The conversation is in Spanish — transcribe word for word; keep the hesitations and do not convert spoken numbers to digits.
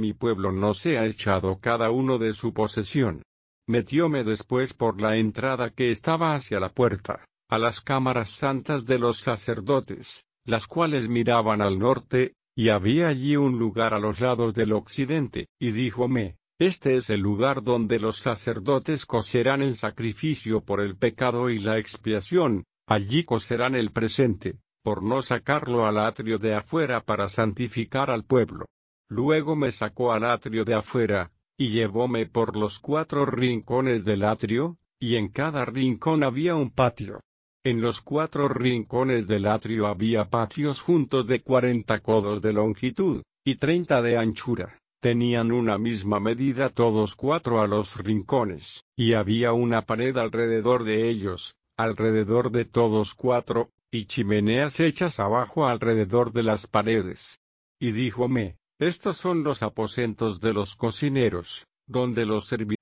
mi pueblo no sea echado cada uno de su posesión. Metióme después por la entrada que estaba hacia la puerta, a las cámaras santas de los sacerdotes, las cuales miraban al norte, y había allí un lugar a los lados del occidente, y díjome, este es el lugar donde los sacerdotes cocerán el sacrificio por el pecado y la expiación, allí cocerán el presente, por no sacarlo al atrio de afuera para santificar al pueblo. Luego me sacó al atrio de afuera, y llevóme por los cuatro rincones del atrio, y en cada rincón había un patio. En los cuatro rincones del atrio había patios juntos de cuarenta codos de longitud, y treinta de anchura. Tenían una misma medida todos cuatro a los rincones, y había una pared alrededor de ellos, alrededor de todos cuatro, y chimeneas hechas abajo alrededor de las paredes. Y díjome, estos son los aposentos de los cocineros, donde los servidores